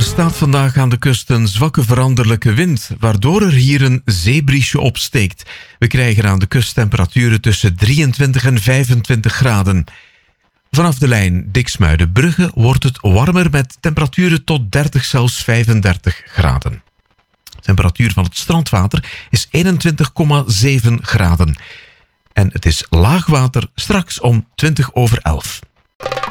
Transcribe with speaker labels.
Speaker 1: staat vandaag aan de kust een zwakke veranderlijke wind, waardoor er hier een zeebriesje opsteekt. We krijgen aan de kust temperaturen tussen 23 en 25 graden. Vanaf de lijn Diksmuiden-Brugge wordt het warmer met temperaturen tot 30, zelfs 35 graden. De temperatuur van het strandwater is 21,7 graden. En het is laagwater straks om 11:20.